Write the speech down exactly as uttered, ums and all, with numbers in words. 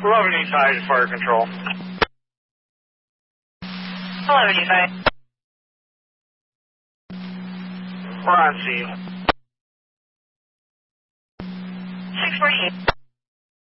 eleven East High to fire control. eleven East High. We're on scene. six forty-eight.